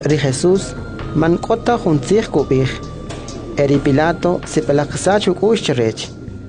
Ri Jesús man kota juntzig kubih. Eri Pilato se palaksachu kushcherech.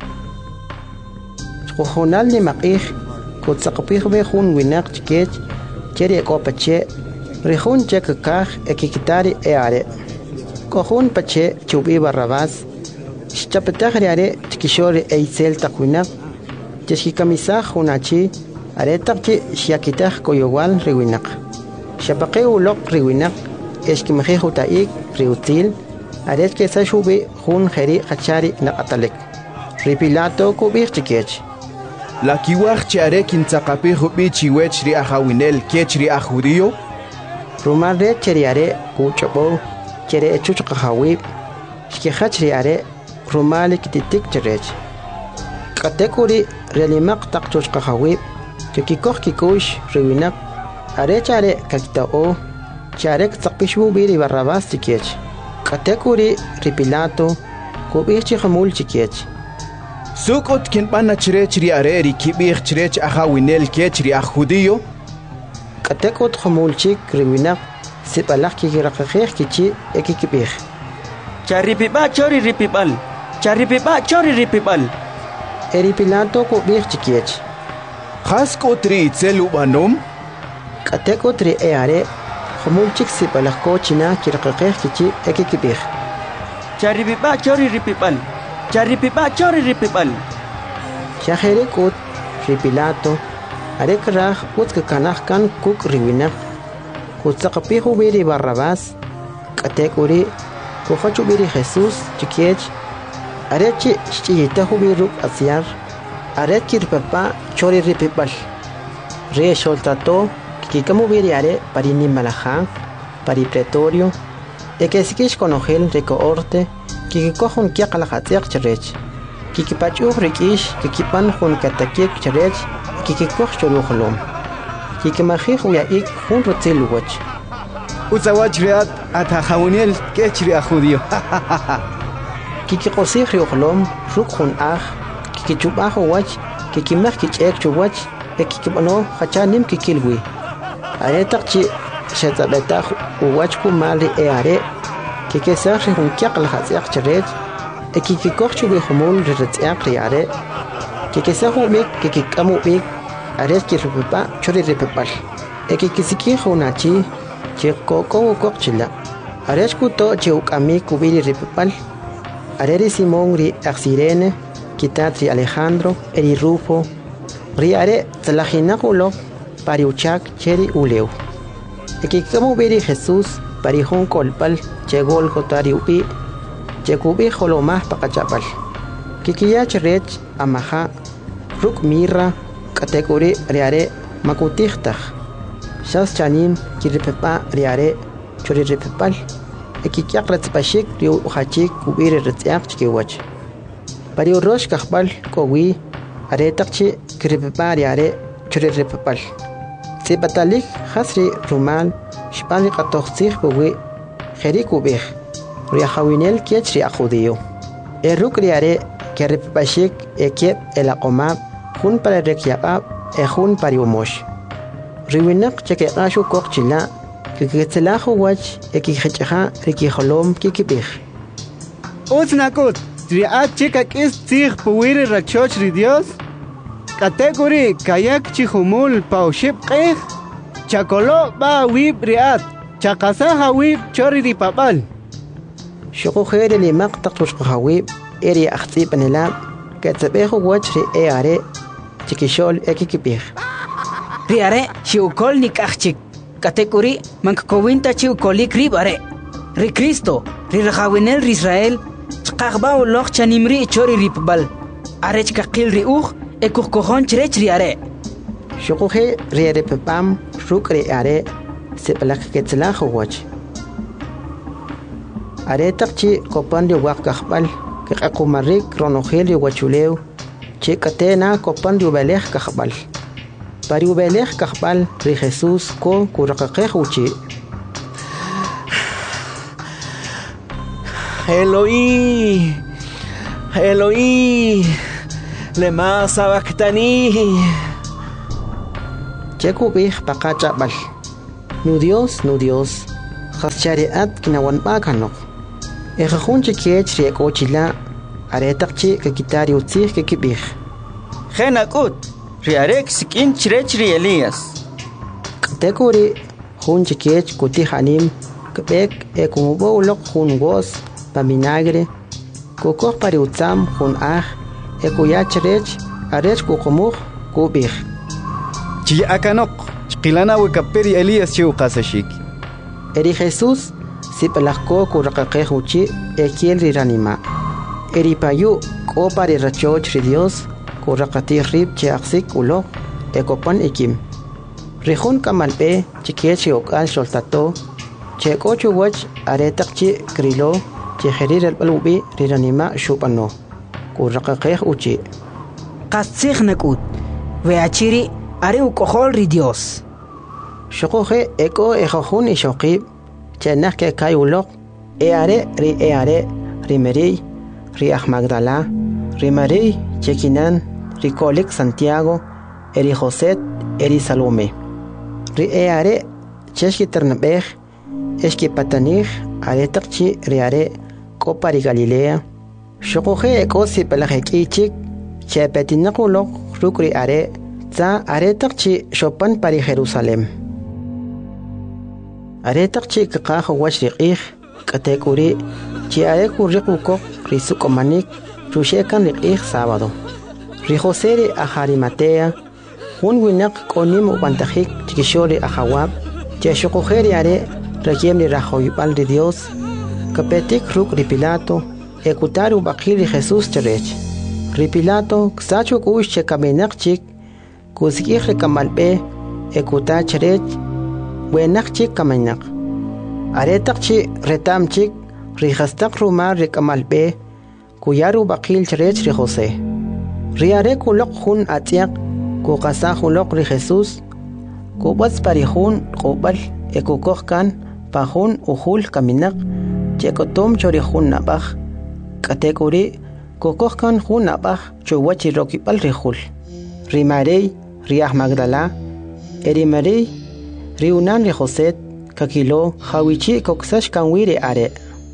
Kujonal ni makih kutsakapih be hun winak chikech cheri ekopache rihun chekakah ekikitari eare. Kohun pache chubi Barrabás chapetah are chikishore eisel takwinak cheshikamisah hunachi aretakchi shiakitah koyowal riwinak. Shapake ulok riwinak eshkimahihu taik riutil aret que sa shubi hun jeri hachari na atalek. Ri Pilato kubih chikech. La kiwach chiare kintzakapi hubi chiwech ri ahawinel kech ri ajudio. Rumar re cheriare kuchobo chere chuchqahawib shkihach riare rumali kititik cherech. Katekuri relimak takchuchqahawib chikikoh kikush riwinak arechare kakitao charek tsakpishu biri Barrabás chikech. Katekuri Ri Pilato kubih chihamul chikech. Sukot kinpana chirech ri are ri kibih chirech ahawinel kech ri ajudio. Katekot hamul chik riwinak sipalak kikirakakeh kichi ekikibih. Charipiba chori ripibal. Charipiba chori ripibal. Eri Pilato kubih chikech. Haskot ri itzel ubanom. Katekot ri eare hamul chik sipalak ko china kirakakeh kichi ekikibih. Charipiba chori ripibal. Charipiba chori ripibal. Shahere kot Ri Pilato arek rah utkakanah kan kuk riwinak kutsakapihu biri Barrabás katekuri kuhachu biri Jesús chikech arechi shchiyitahu biruk asyar areki ripapa chori ripibal re sholtato kikamu biri are parini malajan pari pretorio ekesikish konogel rekoorte kikikohun kiaqalahatsiaq cherech kikipachuh rikish kikipan hun katakik cherech kikikoh choruholom kikimajih uyaik hun rotziluwach Uzawach riat atahawinel kech ri ajudio. kikikosih rioholom ruk hun kikichubah wach kikimaj kich'ek chuwach ekikibano hachanim kikilwi aretakchi shetzabetah uwach kumal ri eare kikesah ri hun kiaqlahatsiaq cherech ekikikoh chubihumul ri retziaq ri are kikesah umik kikikamu umik aret kirripipa chori ripipal ekikisikih unachi chekoko ukokchila aret kuto cheukami kubiri ripipal areri Simón ri Axirene kitat ri Alejandro eri Rufo ri are tzalahinaq pari uchak cheri uleu ekikamu biri Jesús pari hun kolpal che Golgota ri upi chekubi holomah paqachapal kikiyach rech amaha ruk mirra katekuri riare makutihtah shas chanim kiripepa riare chori ripepal ekikiaq retzpashik riu hachik kubiri retziaq chikiwach pari urosh kahbal kowi aretaqchi kiripepa riare chori ripepal tzipatalik hasri rumal shpani qatoqtzih buwi jeri kubih riahawinel kiech ri ajudio eruk riare keripepashik ekiep elaqomab hun para rekyaqab hun pari umosh riwinak chekeqashu kokchila kikitzelahu wach ekihechha rikiholom kikibih Uznakut triat chikak is tzig puwiri rachoch ri Dios kategori kayak chihumul pauship qeh chakolo ba wib riat chakasaha wib chori ri papal shoko khere li maqtaqtush qahawib eri akhtsib anelab ketzebehu wach ri eare chikishol ekikibih riare chiukol nikachik katekuri mankowinta chiukolik ribare ri Cristo ri rahawinel ri Israel chqaqba uloq chanimri chori ripbal arech kaqil ri ekukohon chrech riare shukuhe riare pepam ruk ri are seplak ketzelahu wach are taqchi kopan ri waq kahbal kaqqumarik ronogel ri wachuleu chikatena kopan ri belej kahbal pari ubelej kahbal ri Jesús ko kuraqaqej uchi Eloí Eloí lema sabactani chekubij paqachabal nu Dios خسشاريات كنوان باكانو إخخون شكيج ريك أوشيلا أريتك شي ككتاري وتسيخ ككبيخ خينا كوت رياريك سكين شريتشري إلياس تكوري خون شكيج كوتي خانيم كبيك إكومبو لق خون غوز باميناغري كوكوخ باريوتسام خون آخ إكويا شريج أريج كوكوموخ كوبيخ تي أكانوك قيلانا وكبيري إلياس شو قاسشيك إري خيسوس سيبلخكو كورقاقيخ وشي إكيل ريرانيما إري بايو كوباري راتشوش ريديوس كورقاتي ريب تي أخسيك ولو إكوبان إكيم ريخون كمال بي تكيتشي أوكال شولتاتو تشيكو تشووش أريتك تي كريلو تي خرير البلوبي ريرانيما شوبانو كورقاقيخ وشي قاسيخ نكوت ويعشيري أريو كوخول ريديوس شقوخي إكو إخوخون إشوقيب تنخ كاي ولوق إياري ريمري رياح مغدالا ريمري تشيكينان ريكوليك سانتياغو إري خوسيت إري سالومي إياري تشيشكي ترنبيخ إشكي باتانيخ أري تقشي رياري كوبا ري غاليليا شقوخي إكو سيبلخيك إيشيك تشيبتينقو لوق روكري أري تا أري تقشي شوبان باري جيروسالم أريتك شيء كقاخ وشريقيخ كتاكوري شيء أريكو ريقوكو ريسوكو مانيك روشيكان ريقيخ سابادو ريخوسيري أخاري ماتيا هون وينق كونيم وبانتخيك تكشوري أخواب تيشوكو خيري أري رجيم لراخويبال ريديوس كبتيك روك ريبيلاتو إكوتارو باقيري خيسوس تريج ريبيلاتو كساچو كوش شكامينق شيك كوزيخ ركمال بي إكوتا تريج وينق شيك كمينق أريتك شي رتام شيك ريخستق رومار ركمال بي كويارو باقيل تريج ريخوسي رياري كولوق خون أتيق كو قسا خولوق ريخيسوس كو بس باريخون قوبل إكو كوخ كان باخون وخول كمينق جيكو توم شوريخون نباخ كاتيكوري كو كوخ كان خون نباخ شوواتي روكيبال ريخول ريماري رياح مغدالا إريماري ريونان ريخوسيت كاكيلو خاويشي كوكساش كانويري أري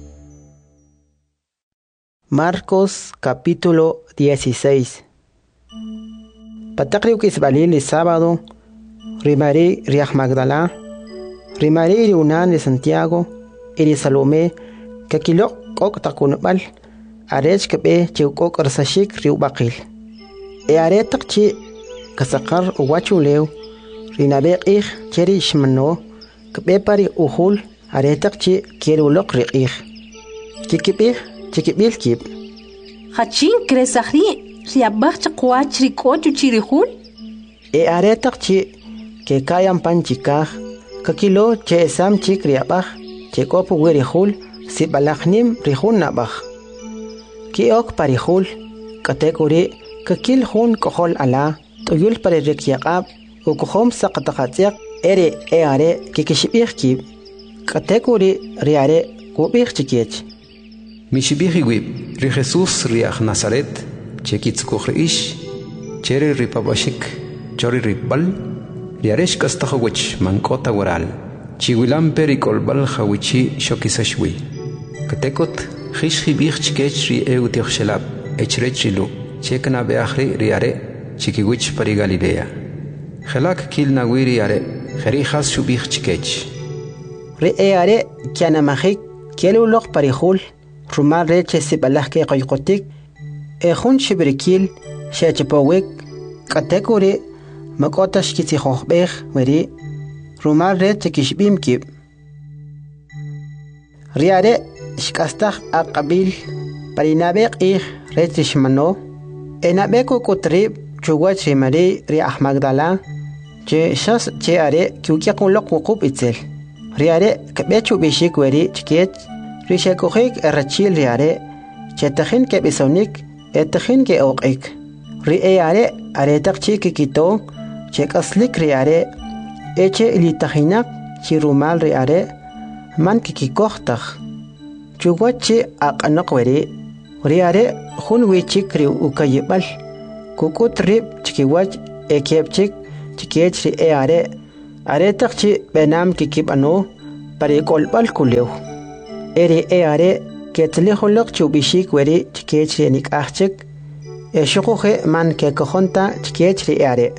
Marcos capítulo 16. Patakriu Kisbalil el sábado, Rimari Riach Magdalá, Rimari Riunan de Santiago, Iri Salomé, Kakilo Kok Takunbal, Arech Kepe Chiukok Arsashik Riubakil. E Aretakchi Kasakar Uwachuleu, Rinabek Ich, Cheri Shmano, Kepepari Uhul, Aretakchi Kierulok Rich. Kikipich. Chiquibil kip. Hachin cresahri, riabach chacuach ricocho chirihul. E aretakchi, que cayan panchikaj, kakilo che sam chik riabach, che copo werihul, si balachnim rihun nabach. Ki ok parihul, katekuri, kakil hun kohol ala, toyul pare rekiakab, ukuhom sakatakatsiak, ere e are, kikishibir kip. Katekuri riare, kubir chikiech. Mishibiji wib, ri Jesús riach Nazaret, chekitzkuch ish, cheri ripabashik, chori ripbal, riaresh kastahawich mankota waral, chiwilam perikolbal hawichi shokisashwi. Katekot, hishibich chikech ri eutioxelab, echrechilu, chekna beachri riare, chikiwich parigalidea. Helak kil nawiri are, herijas shubich chikech. Ri eare, kianamahik, kielulok parihul. Rumar reche sibalahke qayqotik ehun shibrikil shachapawik katekuri makotash kitsikhokhbeh weri rumar reche kishbim kib riare shkastah aqabil parinabek ih reche shmano enabeko kutrib chuwach rimari ri ahmagdala che shas che are kyukyaqulok wuqub itzel riare kabechu bishik weri chket ريشاكوخيك الرجيل رياري شتخين كبسونيك اتخين كأوقيك رياري أريتك شيك كيتو شيك أصلك رياري إيشي اللي تخينك شي رومال رياري من كيكوختخ شوكوات شي أقنق وري رياري خون ويشيك ريو وكيبال كوكو تريب شكيواج إيكيب شيك شكيج رياري أريتك شي بنام كيكيب أنو para colbal kuleu. Eri are ketleholoq chubishik weri chkech nik achek. Eshukuhe man ke kohonta chkech are.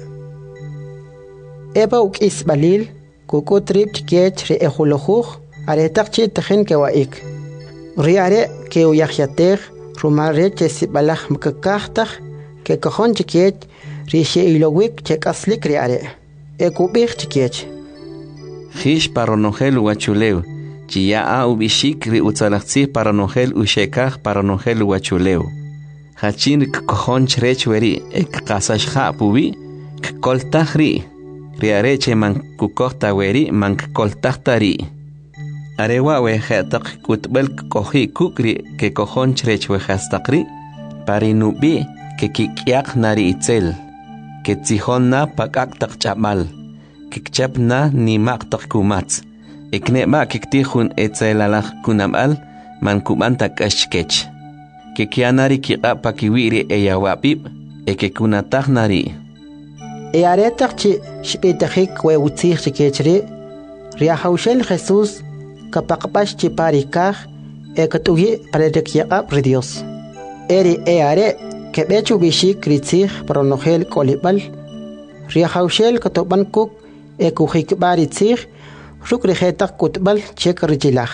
Eba uk isbalil kukutrip chkech ehulohuj aretakchi tejen kewaik. Riare ke uyahyatej rumare chesibalaj mkakahtaj ke kohon chkech rishe ilowik chekaslik riare. Ekubich chkech. Hish paronogel huachuleu. Chia ubishik ri utzalachzi paronogel ushekaj paronogel huachuleu. Hachin kohon chrech weri ek kasashja pubi koltaj ri. Riareche man kukota weri man koltajta ri. Arewa wejatak kutbel kohi kukri ke kohon chrech wejastakri. Parinubi ke kikyak nari itzel. Ke tzihonna pakaktak chamal. Kikchapna ni maktak kumats. Eknema kiktihun etzelalaj kunamal man kumantak ashkech. Kekianari kiqapa kiwiri eyawapib ekekunataj nari. Earetak chi shpitajik we utzij chikechri. Riahaushel Jesús kapakpash chi parikaj ekatugi parerekyaqab ri Dios. Eri eare kebechu bishik ritzij paronogel kolibal. Riahaushel katoban kuk ekujik baritzij rukrijetak kutbal chek rijilaj.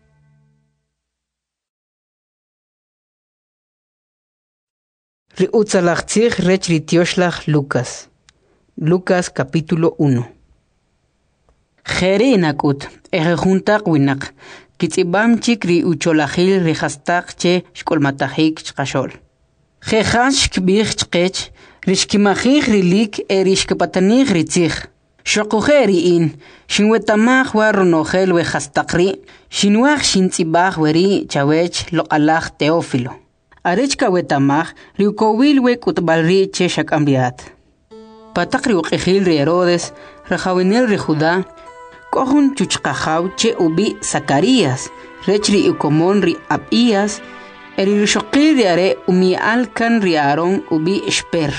Riutzalachtzij rech ritioslaj Lucas. Lucas capítulo 1. Jere nakut, ejejuntak winak, kitzibam chik ri ucholajil rihastak che shkolmatajik chkashol. Jejas kbij chkech, rishkimajij rilik erishkapatanig ritzij. Shokujeri in, shinwetamaj wa ronogel wejastakri, shinwaj shintzibaj weri chawech loqalaj Teófilo. Arechka wetamaj riukowil we kutbalri che shakamriat. Patak riuqijil ri Herodes, rajawinel ri Judá, kohun chuchkajaw che ubi Zacarías, rech ri ukomon ri Abías, eri rishoqil ri are umi alkan ri Aarón ubi Esper.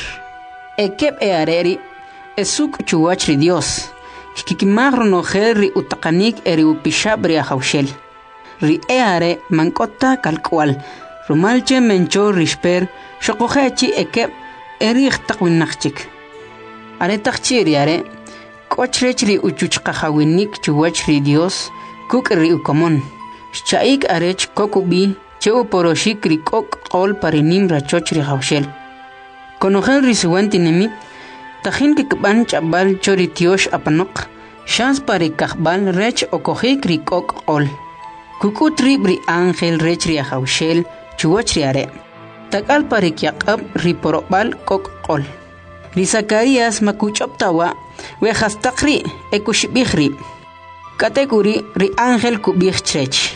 Ekeb areri, esuk chuwach ri Dios, shkikimaj ronogel ri utaqanik eri upishab ri ajawshel. Ri are mankota kalkwal, rumalche mencho risper, shokojechi ekeb eri ichtaqwinachchik. Aretakchi riare, kochrech ri uchuchqajawinik chuwach ri Dios, kuk ri ukomon. Shaik arech kokubi, cheu poroshik ri kok qol parinim rachoch ri hawshel. Konogel ri suwantinemit, tajin kikban chabal chori tiosh apanok, shans pari kahbal rech okojik ri kok qol. Kukut ri ángel rech ri hawshel, chuwach ri are. Takal pari kyaqab ri porobal kok qol. Ri Zacarías makuchoptawa wejastakri ekushbijri. Kategori ri ángel kubij chrech.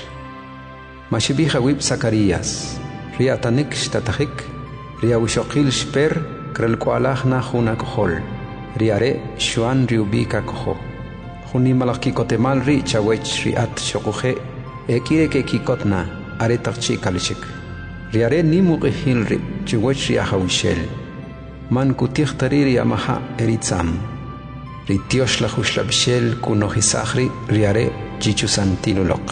Mashibija wib Zacarías. Ri atanik shtatajik. Ri awishokil shper krelkualaj na juna kohol. Ri are shuan ri ubika koho. Juni malaki kotemal ri chawech ri at shokuje. Ekire ke kikotna are takchi kalishik. Ri are ni muqihil ri chawech ri ahawishel. Man kutih tariri amaha eritzam. Ritiosh la hushlabshel kunohisahri riare chichusantinulok.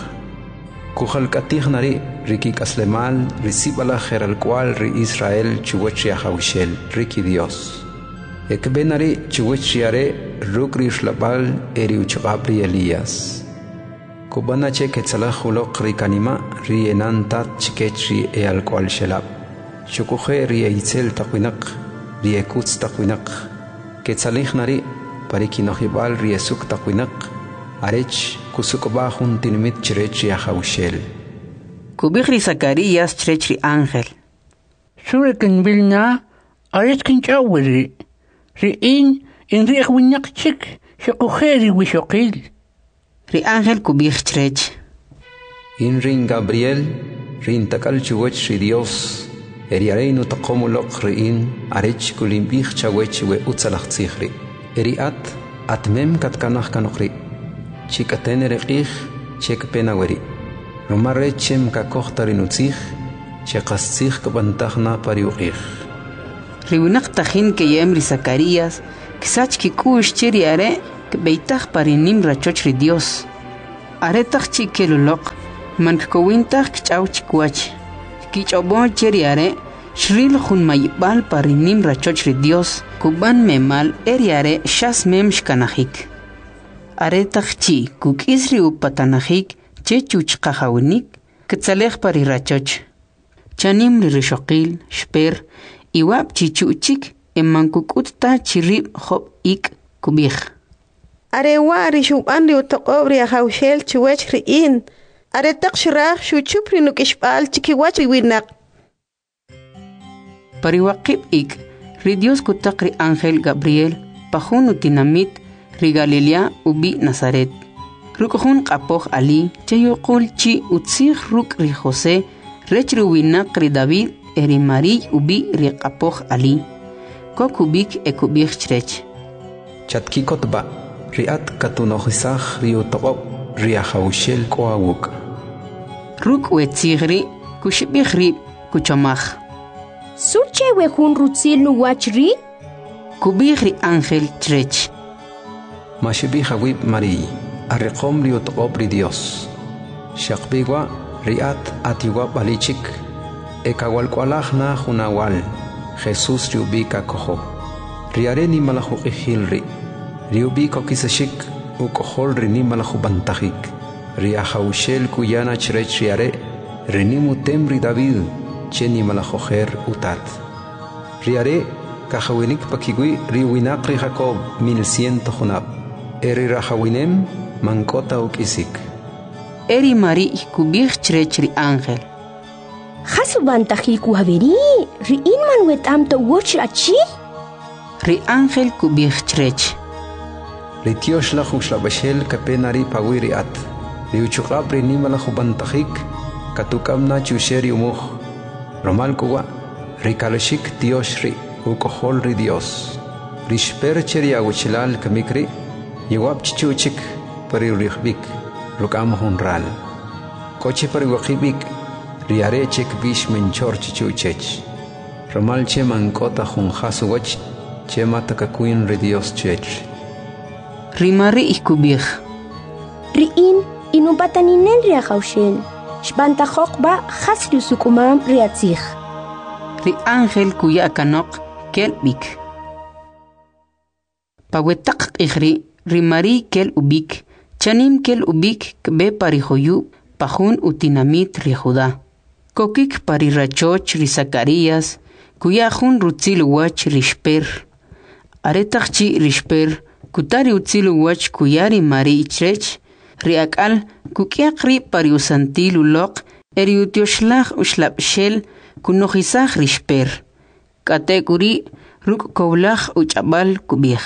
Kuhal katih nari rikik aslemal risibala geral cual ri Israel chuwechia haushel riki Dios. Ekbenari chuwechiare rukri shlabal eri uchabri Elías. Kubanache ketzalahulok rikanima ri enantat chikechri e al cual shelab. Shukuhe ri eitzel takwinak. Riekutz takwinak, ketzalih nari, parikinohibal riesuk takwinak, arech kusukobahun tinimit chrech yahawshel. Kubij ri Zacarías chrech ri ángel. Surekin vilna, arech kinchawiri, ri in riech winyak chik, shokujeri wishokil. Ri ángel kubij chrech. In rin Gabriel, rin takal chuwech ri Dios, Eriareinu taqomulok riin arech kulimbich chawech we utzalachtzihri. Eriat atmem katkanach kanokri. Chikaten reqih chek penaweri. Romarechem kakohtarinutzih chekaszih kabantachna pariuqih. Riunak tajin ke yem ri Zacarías, kisach kikush chiriare ke beitaj parinim rachoch ri Dios. aretaq chikelulok mankowintaj kch'aw chikwach kich'obol cheriare shril jun mayibal parinim rachoch ri Dios kuban memal eriare shas mem shkanajik aretaq chi kuk'isri upatanajik che chuchqajawinik ktsalej pari rachoch chanim ri rishoqil shper iwab chichuchik emankuk'utta chirib job ik kubij arewa rishuban ri utoqob ri ajawshel chuwech ri'in aretaq shiraj shuchup ri nuk'ishb'al chikiwach ri winaq pariwaqib ik ri Dios kutaq ri ángel Gabriel pajun utinamit ri Galilea ubi Nazaret ruk'jun q'apoj ali chayuqul chi utzij ruk' ri José rech ri winaq ri David eri Mariy ubi ri q'apoj ali kokubik ekubij chrech chatkikotba riat katunojisaj ri utoqob ri ajawshel k'oawuk ruk' wetzijri kuxibij rib kuchomaj suche wejun rutzil nuwach ri kubij ri ángel chrech mashibij awib Mariy arriqom ri utoqob ri Dios shaqbigwa riat atiwa balichik ekawalkualaj na junawal Jesús riubika kojo riare ni malajuqijil riubiko kisashik ukojol rini malajubantajik riajawshel kuyana chrech riare rinimutem ri David cheni malajojer utat riare kajawinik pakigui riwinaq ri Jacob 1100 junab eri rajawinem mankota ukisik eri Mariy kubij chrech ri ángel Hasubantajil kuhaveri ri'in man wetam to woch achi ri ángel kubij chrech ri Tiosh la jushlabashel kapenari pawiri at ri uchuqab ri nimala jubantajik katukamna chusheri umuj romal kuwa ri kalashik Tiosh ri ukojol ri Dios ri shpercheri aguchilal kamikri yewab chichuchik pari rihbik rukam honral koche pari waqibik riare chek bish menchor chichuchech romal che mankota jun hasuwach che matakakuin ri Dios chech ri Mariy kubij ri'in inupataninen ri ajawshel shbantajoq ba khasri sukumam ri atzij ri ángel kuya kanok kelbik pawetaq q'ijri ri Mariy kel ubik chanim kel ubik kbe pari joyub pajun utinamit ri Judá kokik pari rachoch ri Zacarías kuya jun rutzil wach ri shper aretaq chi ri shper kutari utzil wach kuya ri Mariy chrech ri ak'al kuk'yaq ri pari usantil uloq eri utioxlaj uxlab'xel kunojisaj ri shper k'atek'uri ruk' kowlaj uch'ab'al kubij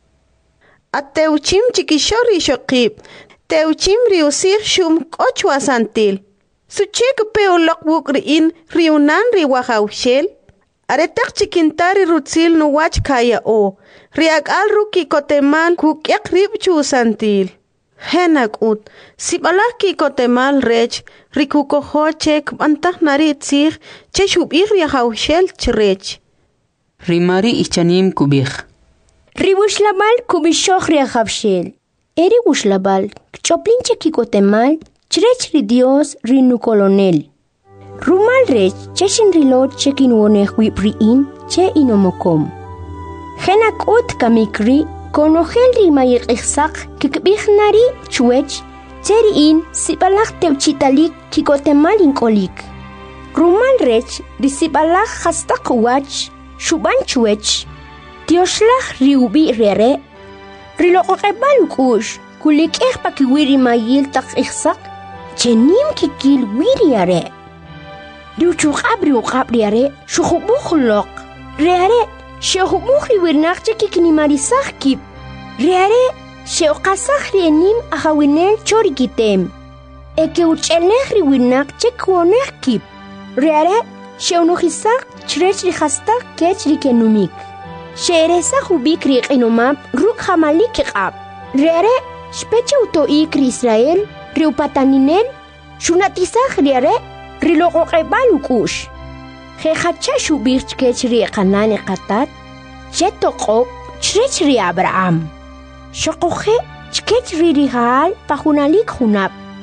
ateuchim chikishor ri shoqib teuchim ri usij shum k'och wasantil suchek pe uloq wuk ri'in ri unan ri wajawshel aretaq chikintari rutzil nuwach kaya o ri ak'al ruki kotemal kuk'yaq rib chusantil henak'ut sib'alaj ki kotemal rech ri kukojo chek b'antaj nari tzij che xub'ij ri ajawshel chrech ri Mariy chanim kubij ri wuxlabal kubixoj ri ajawshel eri wuxlabal kch'oplin che kikotemal chrech ri Dios ri nukolonel rumal rech che xinrilot che kinwonej wib ri'in che inomokom henak'ut kamikri konojel ri mayiq'ijsaq kikb'ij nari chwech che ri'in sib'alaj tewchitalik kikotemal ink'olik rumal rech ri sib'alaj jastaq wach xuban chwech tioxlaj ri ubi' riare ri loq'oq'eb'al uk'ux kulik'ej pakiwi ri mayil taq q'ijsaq chenim kikil wi riare ri uchuq'ab ri uq'ab riare xujubuj loq riare xejubuj ri wirnaq che kiknimarisaj kib riare xeuqasaj ri enim ajawinel chori kitem eke uch'elej ri wirnaq che kwonej kib riare xeunojisaj chrech ri jastaq kech ri kenumik xeresaj ubik ri q'inumab ruk' jamalik iq'ab riare xpeche uto'ik ri Israel ri upataninel xunatisaj riare ri loq'oq'eb'al uk'ux jejacha xub'ij chkech ri Canaán iqatat che toq'ob chrech ri Abraham xoqoje chkech ri Rijaal pajunalik junab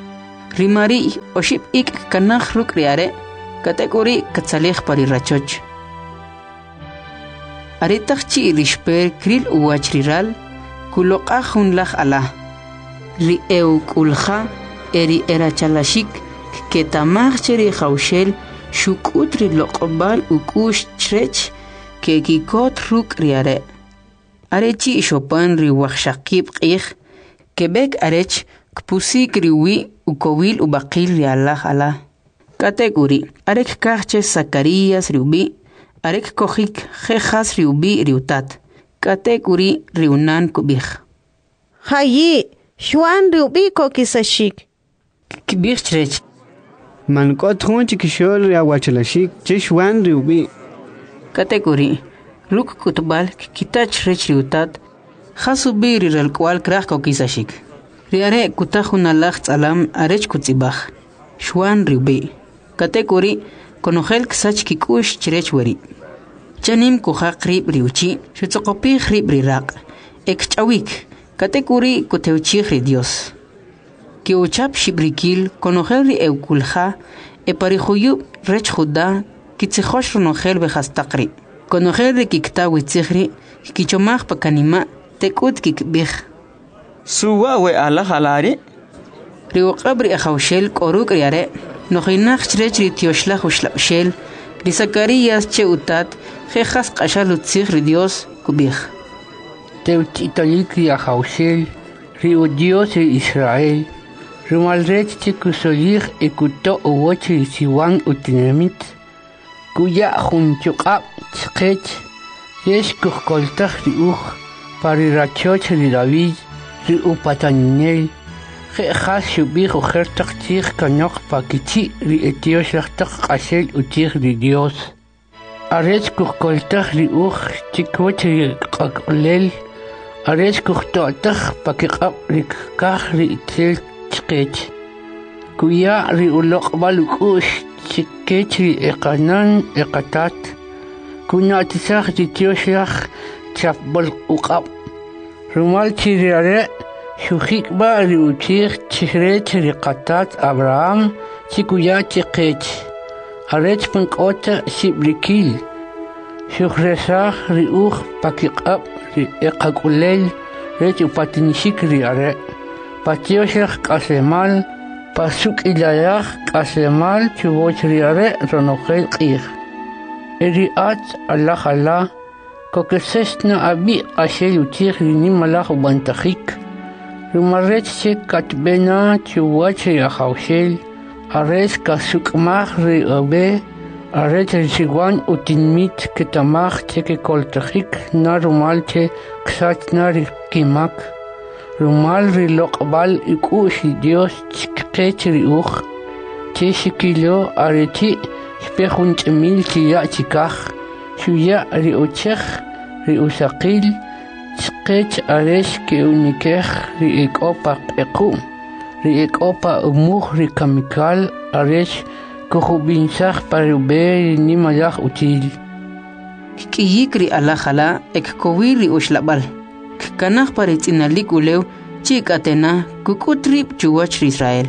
rimari oship ik kanakh ruk riare kategori katsalih pari rachoch aretakchi rishper kril uachriral kuloqa hunlach ala ri kulha eri erachalashik ketamach cheri khawshel shukutri loqbal ukush chrech kekikot ruk riare arechi shopan ri wakhshaqib qih kebek arech kpusi kriwi ukowil ubaqil ri Allah ala kategori arek kahche Zacarías riubi arek kohik jejas riubi riutat kategori riunan kubih hayi Juan riubi kokisashik kibih chrech man kot khunchi kishol ya wachalashik che Juan riubi kategori ruk kutbal kitach rech riutat khasubi rirel kwal krah kokisashik riare kutahuna lachts alam arech kutzibah Juan riubi kategori konogel ksach kikush chrech wari chanim kuha qrib riuchi shutsoqopi qrib riraq ekchawik kategori kuteuchi ri Dios kiuchap shibrikil konogel ri eukulha eparihuyu rech juda kitsikhosh ronogel behastaqri konogel ri kiktawi tsikhri kichomaj pakanima tekut kikbih suwa we ala halari riu qabri akhawshel koruk riare nohinach chrech ri tioshla khushla ri Zacarías che utat jejas qashalut tsikh ri Dios kubih Teutitalik ri akhawshel ri Dios ri Israel rumalrech chikusolich ekuto uwoch ri siwan utinamit kuya junchuqab chqech yesh kukoltach ri pari rachoch ri David ri upatanel khas shubih ukhertaq tsikh kanok pakichi ri etioshachtak qashel utsikh ri Dios arech kukoltach ri chikoch ri qaqlel arech kuhtotach pakiqab ri kah ri itsel chqech kuya ri uloqbal ukush chikech ri eqanan eqatat kunatisach ri tioshach chapbol uqab rumal chiriare shukik ba ri uchikh chrech ri qatat Abraham chikuya chqech arech punkota shibrikil shukresach ri pakiqab ri eqakulel rech upatinishik ri are patioshach qasemal pasuk ilayach qasemal chuvoch ri are ronogel qih eriat Allah Allah kokesesna abi qashel uchikh ri nimalach ubantakhik rumarech che katbena chuwach ri akhawshel ares kasukmach ri obe arech siwan utinmit ketamach che koltakhik na rumal che ksach na ri kimak rumal ri loqbal ikush Dios chqech ri che shikilo arechi spehunch mil chiya chikach shuya ri uchekh ri usaqil chqech aresh ke unikech ri ekopa equ ri ekopa umukh ri kamikal aresh kuhubinsach parube ni malach util kiyikri ala khala ekkowiri ushlabal kanach paritsinalik ulew chikatena kukutrip chuwach Israel.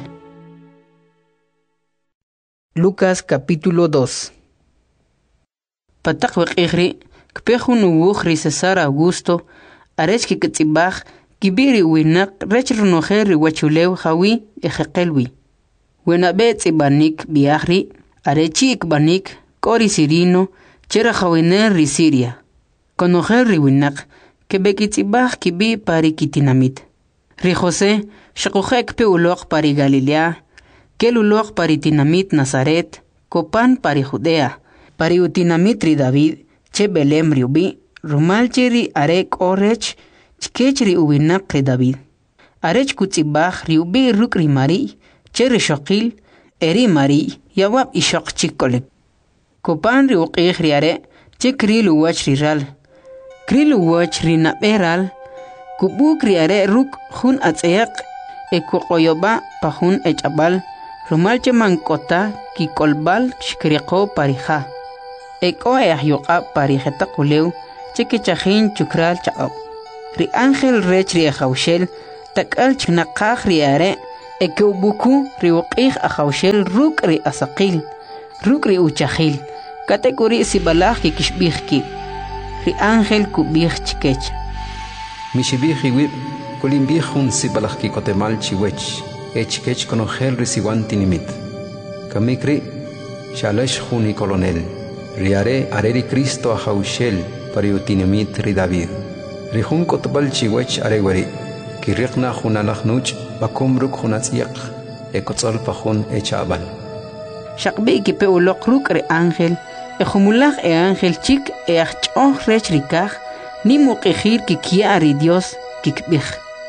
Lucas capítulo 2. Patak waqihri kpehun uwukhri César Augusto arech kitsibach kibiri winak rech runokheri wachulew hawi ejeqelwi wenabe tsibanik biahri arechi ikbanik kori sirino chera hawiner ri Siria konokheri winak kebekitsibach kibi pari kitinamit ri José shaqokhek pe uloq pari Galilea kel uloq pari tinamit Nazaret kopan pari Judea pari utinamit ri David che Belem riubi rumal cheri arek orech chkechri uwinak ri David arech kutsibach riubi rukri Mari cheri shaqil eri Mari yawab ishaq chikkolek kopan ri uqih ri are chekri luwach ri ral krilu wach ri naberal kubuk ri are ruk hun atseyak ekoqoyoba pahun echabal rumal che mankota ki kolbal shkriqo parija eko yoqa parijeta kulew cheke chajin chukral chaqab ri ángel rech ri khawshel takal chnaqaj ri are ekeubuku riuqih ahawshel ruk ri asaqil ruk ri uchahil katekuri sibalaj kikishbihki ri ángel kubih chikech mishibih iwib kulimbih hun sibalaj kikotemal chiwech echkech konogel risiwan tinimit kamikri shalesh juni colonel riare areri Cristo ahawshel pariutinimit ri David rihun kotbal chiwech arewari kirriqna junalaj nuch bakumruk junatziyaq ekotzol pajun echabal shaqbi kipe uloq ruk ri ángel ejumulaj ángel chik ach'oj rech rikaj nimuqijir kikia ri Dios kikbij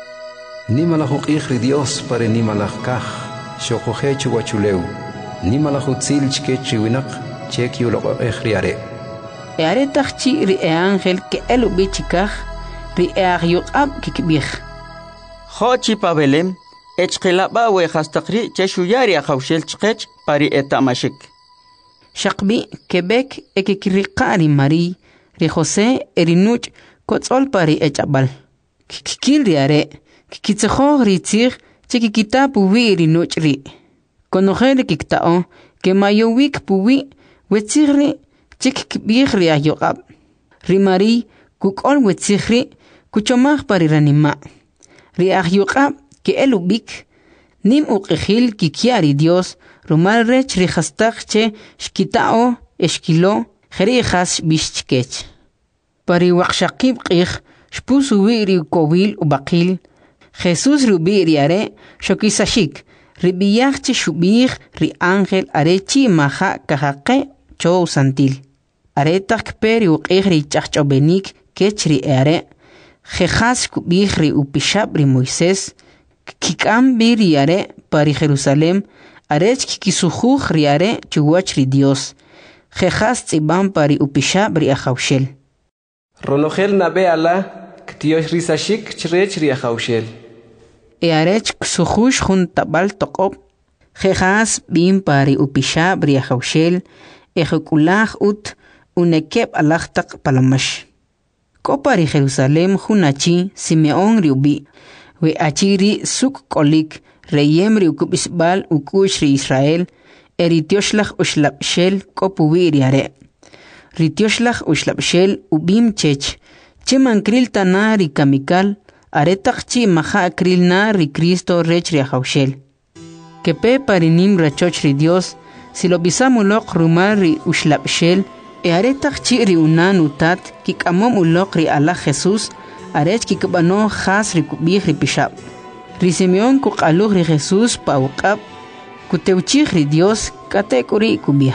nimalaj uqij ri Dios pare nimalaj kaj xoqoje chuwachuleu nimalaj utzil chkech riwinaq chek yuloqej riare are tajchi ri ángel ke elubi chikaj ri yuqab kikbij Xochi pa Belem echqilaba we hastaqri cheshuyari ahawshel chqech pari etamashik shaqbi Quebec ekikriqari Mari ri José erinuch kotzol pari echabal kikil riare kikitsejo ritzig chikikita puwi rinuch ri konojel kiktao ke mayowik puwi wetzigri chikibig ri ayoqab ri Mari kukol wetzigri kuchomaj pari ranima ri ayoqab ke elubik nim uqijil kikiari Dios rumal rech ri hastaq che shkitao eshkilo jerijas bishchkech pari waqshaqib qij shpusu ri kowil ubaqil Jesús rubi riare shokisashik ribiyaj che shubij ri ángel arechi maja kahaqe chow santil aretak peri uqij ri chachchobenik kech ri are jejas kubij ri upishab ri Moisés kikam biriare pari Jerusalem arech kikisujuj riare chuwach ri Dios jejas tzibam pari upishab ri ahawshel ronogel nabe ala ktiosh risashik chrech ri ahawshel arech ksujuj jun tabal toqob jejas bim pari upishab ri ahawshel ejekulaj ut unekeb alachtaq palamash kopari Jerusalem junachi Simeón riubi we achiri suk kolik reyem ri ukubisbal ukush ri Israel eritioslach ushlabshel kopuwi riare ritioslach ushlabshel ubim chech chemankril tana ri kamikal aretaqchi maja akril na ri Cristo rech ri ahawshel kepe parinim rachoch ri Dios si lo bisamuloq rumal ri ushlabshel aretaqchi ri unan utat kikamom uloq ri ala Jesús arech kikbano khas ri kubij ri pishab ri Simeón kuqaluj ri Jesús pauqab kuteuchij ri Dios katekuri kubij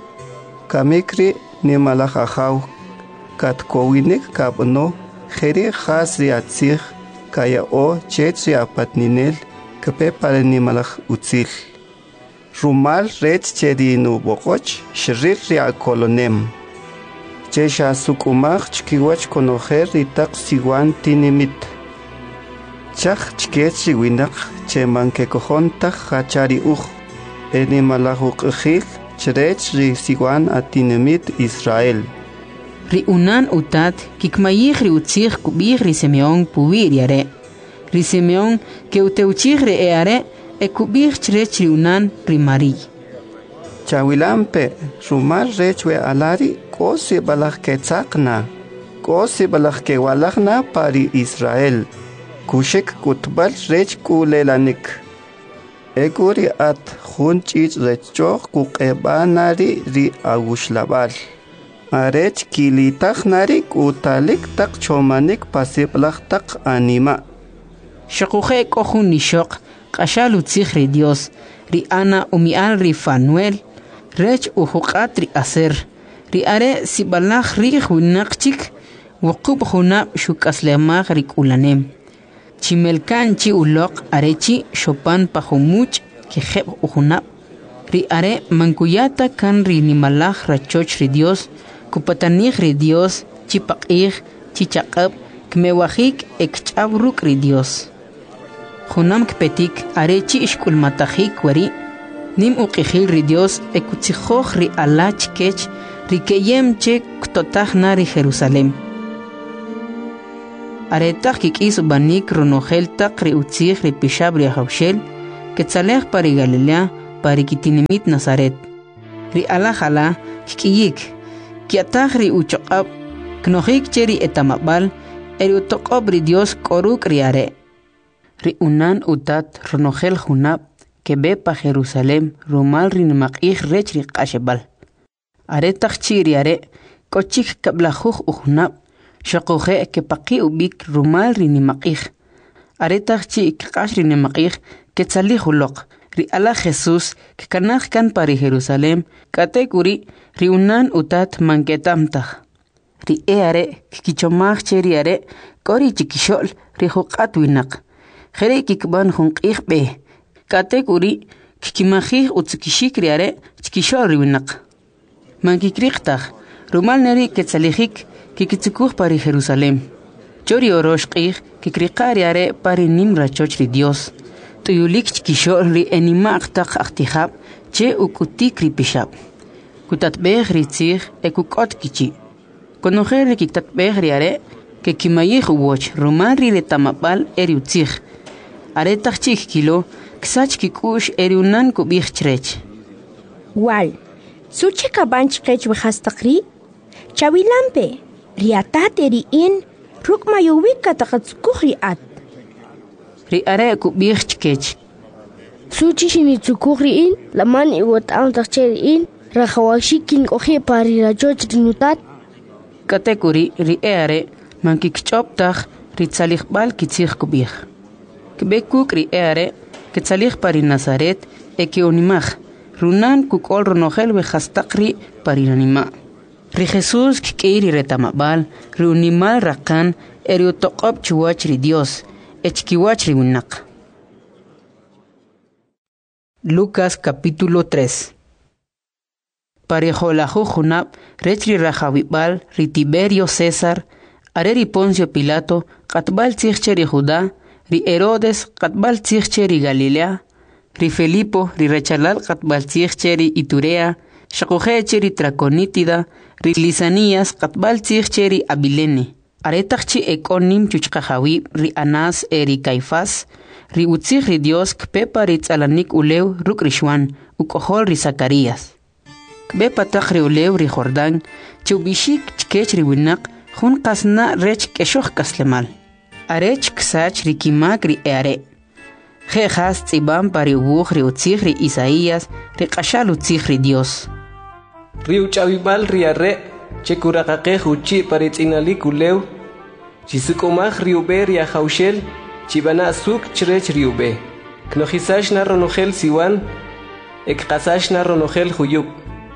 kamikri ni malajajaw katkowinik kabno jeri khas ri atzij kaya o chech ri apatninel kepe pare ni malaj utzil rumal rech chedinu boqoch shrir ri akolonem chesha sukumaj chkiwach konojer ri taq siwan tinimit chaj chkech ri winaq cheman kekojon taj hachari uj eni malaj uqjil chrech ri siwan atinimit Israel ri unan utat kikmayij ri utzij kubij ri Simeón puwi riare ri Simeón ke uteuchij ri eare ekubij chrech ri unan ri Mari chawilampe rumal rech we alari kosi balaj ketzaqna kosi balaj ke walajna pari Israel kushek kutbal rech kulelanik ekuri at junchich rechoj kuqebanari ri agushlabal arech kilitajnari kutalik tak chomanik pasiblaj tak anima shaquje kohun nishoq qashal utzij ri Dios ri Ana umial ri Fanuel rech uhuqat ri aser ri are sibalaj ri junaqchik wuqub junab shukaslemaj ri kulanem chimelkan chi uloq arechi shopan pajumuch kijeb ujunab ri are mankuyata kan ri nimalaj rachoch ri Dios kupatanij ri Dios chipaqij chichaqab kmewajik ekchabruk ri Dios junam kpetik arechi ishkulmatajik wari nim uqijil ri Dios ekutzijoj ri alach kech ri keyem che ktotaj na ri Jerusalem aretaj kik'is banik ronojel taq ri utzij ri pishab ri ahawshel quetzalej pari Galilea pari kitinimit Nazaret. Ri alajala kikiyik, kiataj ri uchoqab, knojik cheri etamabal, eri utoqob ri Dios koruk riare. Ri unan utat ronojel junab, que ve pa Jerusalem rumal ri nimakij rech ri qashebal. Are takchi riare, kochik kablajuj ujunab, shaqoje que paqi ubik rumal ri nimakij. Are takchi kash ri nimakij, quetzalij uloq. Ri ala Jesús que kanaj kan pari Jerusalem katekuri ri unan utat manketamtaj. Ri eare kichomaj cheri are kori chikishol ri juqat winak. Jere kikban junqij be. Katekuri kikimajij utzikishik ri are chikishol ri winak. Mankikriqtaj rumal neri quetzalijik kikitzikuj pari Jerusalem. Chori oroshqij kikriqari are pari nimra choch ri Dios. Tuyulik chikishol ri enimaq taq aqtijab che ukutik ri pishab. Kutatbej ri tzij ekukot kichi. Konojer ri kitatbej ri are ke kimayij uwoch rumal ri retamabal eri utzij. Are taqchik kilo ksach kikush eri unan kubij chrech. Wal, suche kabanch kech wihastaqri? Chawilampe, riatat eri in rukmayuwik kataqatzkuj riat. Ri are kubij chkech. Suchi shinitzukuriin, laman iwat ang takcheriin, rakawashikin kohi pari rajoch rinutat. Katekuri ri are mankikchoptaj ri tzalijbal kitzij kubij. Kbekuk ri are ketzalij pari Nazaret ekeonimaj, runan kukol ronojel wejastaqri pari nanima. Ri Jesús kikiri retamabal, ri unimal rakan eri utoqob chuwach ri Dios. Echkiwach riwinak. Lucas capítulo 3. Parejolaju junab, rechri rajawibal, ri Tiberio César, areri Poncio Pilato, katbal tzigche Judá, ri Herodes, katbal tzigche Galilea, ri Felipo, ri rechalal katbal tzigche Iturea, shakojeche Traconítida, ri Lisanías, katbal tzigche Abilene. Aretakchi ekonim chuchkajawi ri Anás eri Caifás, ri utzij ri Dios kpepa ri tzalanik ulew ruk rishwan, ukohol ri Zacarías. Kpepa tak ri ulew ri Jordán, chubishik chkech ri winak, jun kasna rech keshoch kaslemal. Arech ksach ri kimak ri eare. Jejas tzibam pari ubuj ri utzij ri Isaías, ri kashal utzij ri Dios. Ri uchawibal ri arre, chekuraqaqej uchi paritzinalik ulew, chisukomaj riube ria jaushel, chibana suk chrech riube. Knojisash na ronojel siwan, ekqasash na ronojel huyub.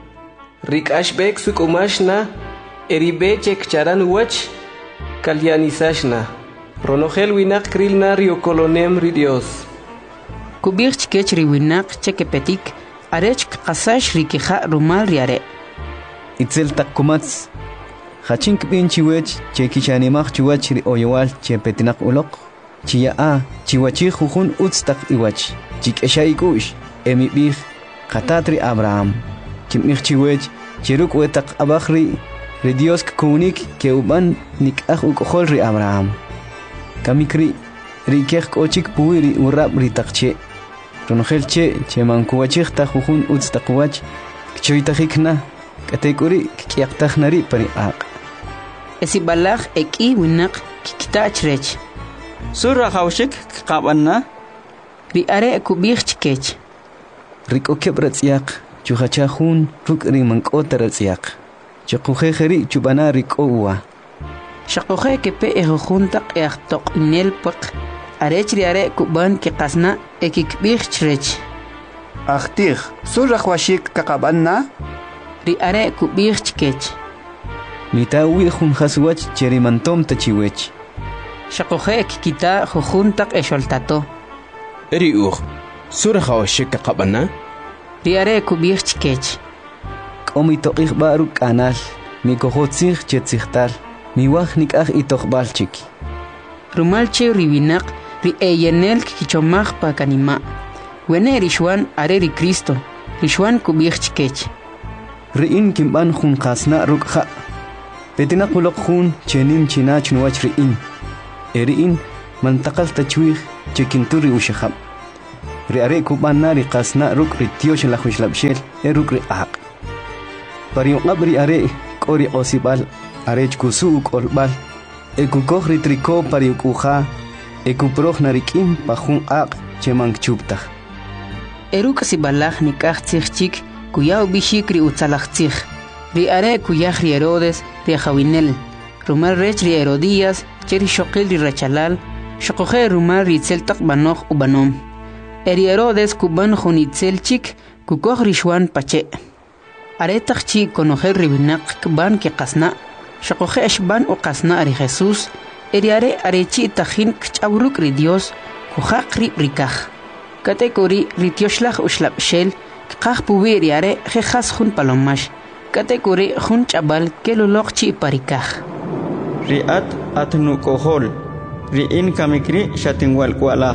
Rikashbek sukomash na, eribe chekcharan wach, kalyanisash na. Ronojel winak kril na riokolonem ri Dios. Kubir chkech ri winak chekepetik, arech qasash rikija rumal riare. Itzel takkumats. Hachink pinchiwech chekichanimaj chiwach ri oyowal chepetinak uloq. Chia chiwachi jujun utstak iwach. Chikeshaikush emibij katatri Abraham. Chimich chiwech chiruk wetak abajri ri Dios kunik ke uban nikaj ukohol ri Abraham. Kamikri ri kej kochik puiri urab ri takche. Ronojel che mankuwachij ta jujun utstak wach. Kchoitajikna katekuri kiaqtajnari pari aq. Esibalaj eki winak kikitach rech. Surra haushik qabanna. Ri are kubij chkech. Riko kebratsiaq chujachajun ruk ri mankotratsiaq. Chaqujejeri chubana riko uwa. Shaqoje kepe ejuntak eaqtoq inel pak. Arech ri are kuban kiqasna ekikbij chrech. Achtij, surra hwashik kaqabanna. Ri are kubij chkech. Mitawi jun haswach cherimantom tachiwech. Shaqoje kikita jujuntak esholtato. Eri surra hwashik kaqabanna. Ri are kubij chkech. Omitoqij baru kanal, mikojotzij chetzijtal, miwaj nikaj itoqbalchik. Rumalche riwinak ri eyenel kichomaj pa kanima. Wene rishwan are ri Cristo, rishwan kubij chkech. Riin kimban jun qasna rukja. Petina qulok jun chenim chinach nuwach riin. Eriin mantaqal tachwij chekinturi ushahab. riare kubana ri qasna ruk ri tiosh la khushlabshel ruk ri aq pari qabri are qori osibal are kusu kolbal ekukoj ri triko pari ukuja ekuproj narikim pajun aq chemang chupta eruk sibalaj nikaj tsichik kuya bishik ri utsalajtzij ri are kuya ri Herodes ri Jawinel rumar rech ri Herodías cheri shoqil ri Rechalal shoqoje rumar ri tseltaq banoj ubanom eri Herodes kuban junitzel chik kukoj ri shwan pache are taqchi konojel ri binaq ban ke qasna shoqoje ashban u qasna ri Jesús eri are chi tajin kchabruk ri Dios kujaq ri rikaj kategori ri tioshlaj ushlabshel qaj puwi ri are jejas jun palomash kategori jun chabal keloloq chi parikaj riat atnu kohol ri in kamikri shatinwal kwalaj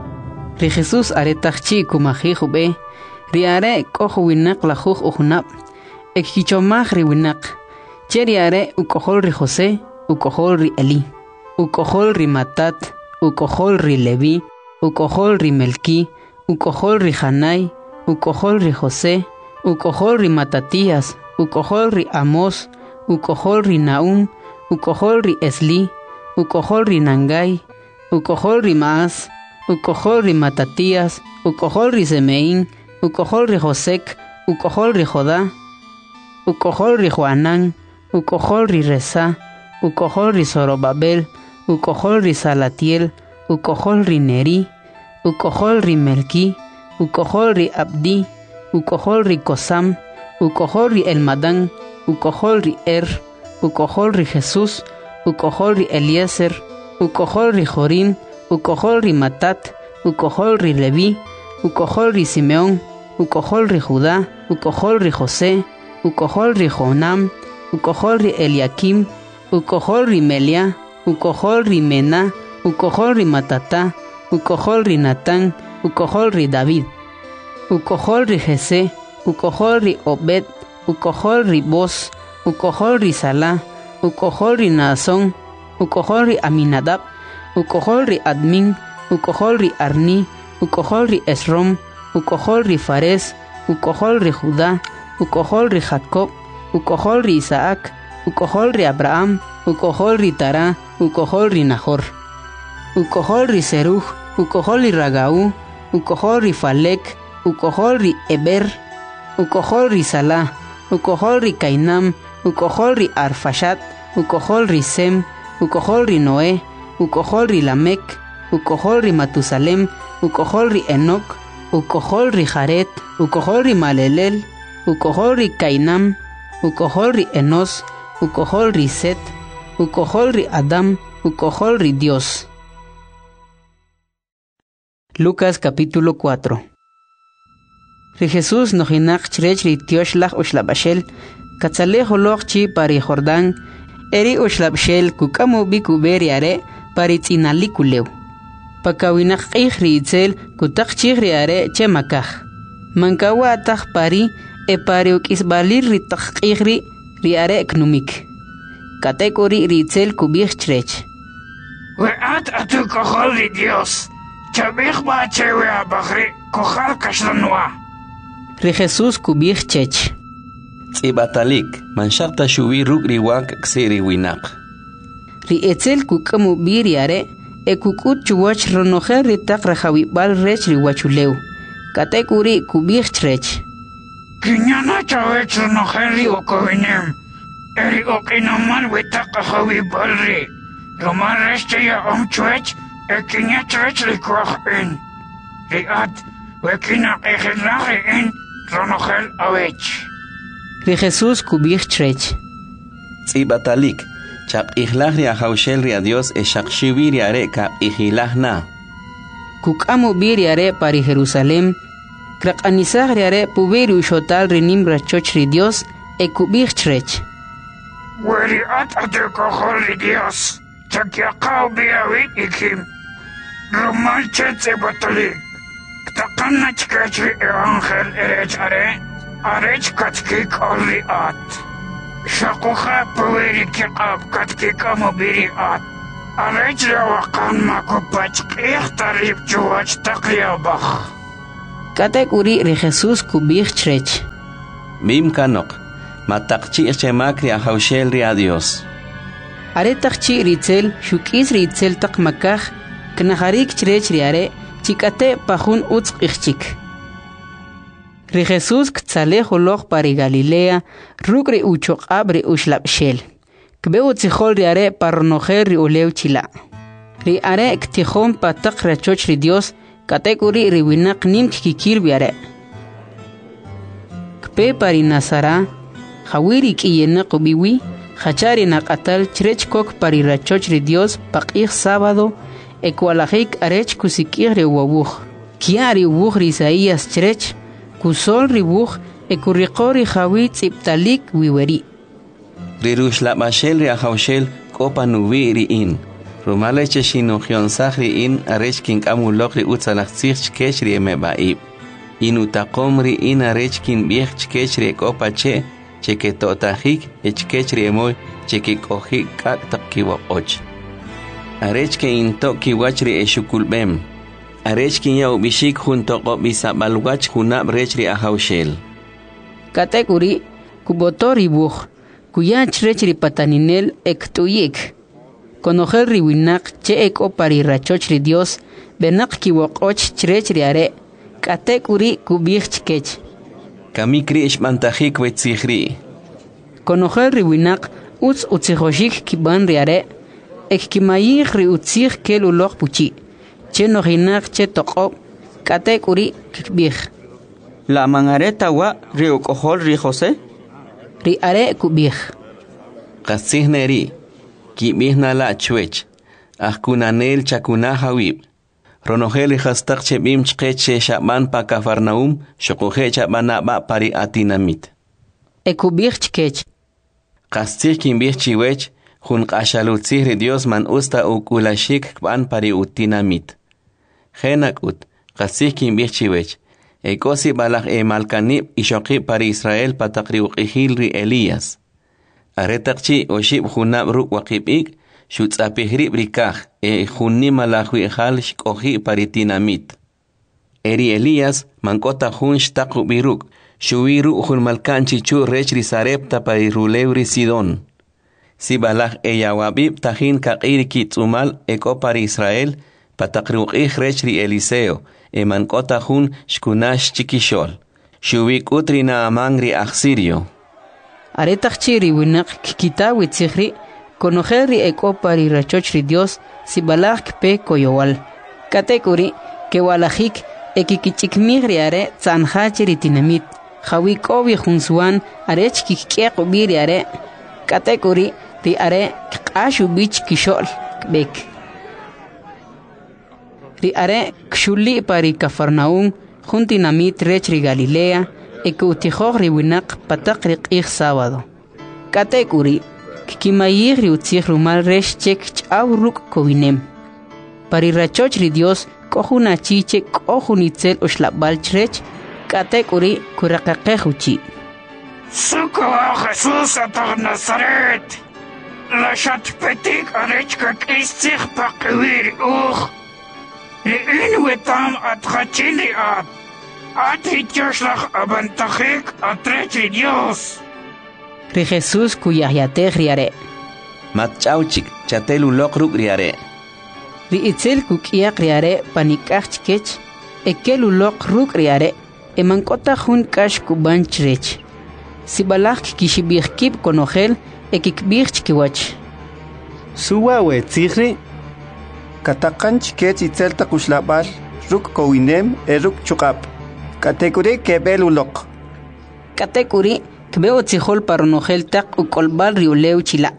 ri Jesús are taqchi kumaji jube ri are kojo winaq la juj ujunab ekhichomaj ri winaq cheri are ukojol ri José ukojol ri Eli ukojol ri Matat ukojol ri Levi ukojol ri Melki ukojol ri Janai ukojol ri José ukojol ri Matatías ukojol ri Amos ukojol ri Naum ukojol ri Esli ukojol ri Nangai ukojol ri Maas ukojol ri Matatías ukojol ri Semeín ukojol ri Josek ukojol ri Jodá ukojol ri Joanán ukojol ri Resa ukojol ri Zorobabel ukojol ri Salatiel ukojol ri Neri ukojol ri Melki ukojol ri Abdi ukojol ri Kosam ukojol ri Elmadán ukojol ri ukojol ri Jesús ukojol ri Eliezer ukojol ri Jorim ukojol ri Matat ukojol ri Levi ukojol ri Simeón ukojol ri Judá ukojol ri José ukojol ri Jonam ukojol ri Eliakim ukojol ri Melia ukojol ri Mena ukojol ri Matatá ukojol ri Natán ukojol ri David ukojol ri Jesé ukojol ri Obed ukojol ri Boz ukojol ri Salá ukojol ri Naasón ukojol ri Aminadab ukojol ri Admin ukojol ri Arni ukojol ri Esrom ukojol ri Fares ukojol ri Judá ukojol ri Jacob ukojol ri Isaac ukojol ri Abraham ukojol ri Tará ukojol ri Nahor ukojol ri Seruj ukojol ri Ragaú ukojol ri Falek ukojol ri Eber ukojol ri Salá ukojol ri Cainam ukojol ri Arfashat ukojol ri Sem ukojol ri Noé ukojol ri Lamek ukojol ri Matusalem ukojol ri Enoc ukojol ri Jaret ukojol ri Malelel ukojol ri Cainam ukojol ri Enos ukojol ri Set ukojol ri Adam ukojol ri Dios. Lucas capítulo 4. Ri Jesús nojinak chrech ri tioshlach ushlabashel katzale holok chi pari Jordán eri ushlabshel kukamu bikuberi are pari tzinalikuleu pakawinak ri itzel kutak ri are chemakaj mankawa ataj pari e pari ukisbalir ri takqihri ri are knumik kategori ri itzel kubich chrech weat atu kohol ri Dios chabich ba chewe abagri kohal kashranwa ri Jesús kubich chech Tsibatalik manshaqta shuwi ruk ri wak ksiri winaq ri etzel kukamu biri are e kukut chuwach ronojer ri tak rajawibal rech ri wachuleu kategori kubich chrech kinyana chawech ronojer ri okowinem eri okinamal witak rajawibal ri romar rech ya omchwech e kinya chrech ri kwachin ri at wekina ejelaje in ronojer awech ri Jesús kubich chrech Tsibatalik chaq ihlaj ri ajawshel ri a Dios e shaqshiwi ri are ka ihilaj na kukamu biri are pari Jerusalem kraqanisaj ri are puberi ushotal ri nimra choch ri Dios e kubich chrech weri at atu kohol ri Dios chakyaqaw biawit ikim romal Tsibatalik ktakanna chkech ri evangel erech are arech katkik olri at shakuha paweri kiqab katkik amobiri at arech rawakan makupach qih tarib chuwach taqyabakh Katekuri ri Jesús kubij chrech. Bim kanok. Matakchi chemak ri ahaushel ri a Dios. Are takchi ritzel shukis ritzel tak makaj knaharik chrech ri are chikate pajun utz ichchik. Ri Jesús ktzale holog pari Galilea rukri uchok abri ushlapshel. Kbeu tzihol ri are parnojer ri ulew chila. Ri are ktihon patak rachoch ri Dios katekuri ri winak nim kikir biare. Kpe pari Nazara Hawiri kiyena kubiwi Hachari naqatal chrech kok pari rachoch ri Dios paqih sábado ekwalajik arech kusikir ri wabuj. Kiari wuj ri Isaías chrech kusol ri wuj ekurriqori hawi tziptalik wiweri. Ri rushlapashel ri ahaushel kopa nuwi ri in. Rumale cheshinogion sah ri in arech kinkamulok ri utzalachtzich chkech ri emebaib. Inutakom ri in arech kin biech chkech ri kopa che cheketotajik echkech ri emoy chekikojik kak takiwaoch. Arech ke into kiwach ri eshukulbem. Arech kin ya ubishik junto ko bisabalwach hunab rech ri ahaushel. Katekuri kubotori buj kuya chrech ri pataninel ektuyik. Konojer ri winak che eko pari rachoch ri Dios benak kiwokoch chrech ri are katekuri kubij chkech. Kamikri ishmantajik wetzihri. Konojer ri winak utz utzijoshik kiban ri are ek kimayih ri utzih kel ulog puchi. Che nojinak che toqob katekuri kibij. La mangareta wa ri ukohol ri José? Ri are kubij. Qasihneri. Kibihna la chwech. Ahkunanel chakuna hawib. Ronogel hastak chebim chkeche shaban pa Kafarnaum, shokohe chabana ba pari atinamit. Ekubich chkech. Kastir kimbich chiwech, hun kashalutzir Dios man usta ukulashik kban pari utinamit. Henak ut, kastir kimbich chiwech. Ekosi balak malkanib ishoki pari Israel patakri ukihil ri Elías. Aretakchi oshib hunab ruk wakibik, shutzapihri brikaj, junni malajwi hal shkohi paritinamit. Eri Elías, mankota hun shtaku biruk, shuwiru hun malkanchi chu rechri sarepta parirulewri Sidon. Si balaj eyawabib tahin kakiri kitzumal eko pari Israel, patakriukih rechri Eliseo, mankota hun shkunash chikishol. Shuwik utri na amangri Asirio. Aretakchi ri winak kikita witzihri konojer ri eko pari rachoch ri Dios si balaj kpe koyowal. Katekuri ke walajik ekikichikmig ri are tzanhach ri tinamit. Hawikobi junsuan arech kikiek ubiri are. Katekuri ri are kqashu bich kishol kbek. Ri are kshuli pari Kafarnaum juntinamit rech ri Galilea ekutijog ri winak patak ri qih sábado. Katekuri kimayig ri utzih rumal resh chek chaw ruk kowinem. Pari rachoch ri Dios kohuna chiche kohunitzel ushlabal chrech katekuri kurakaqehuchi. Suko Jesús atar Nazaret. La shatpetik arechka kistzich pakwir Ri inwetam atrachili at. Atrichoshlach abantajik atrechi Dios. Ri Jesús kuyayatej riare. Matchauchik chatelu lokruk riare. Ri itzel kukiak riare panikach chkech. Ekelu lokruk riare. Emankota hun kash kuban chrech. Si balak kishibih kip konogel ekikbih chkiwach. Suwawe tzihri. Katakan chkech itzel takushlabal ruk kowinem eruk chukap. Katekuri kebel ulok. Katekuri kbeo tzihol paronogel tak ukolbal riuleu chila.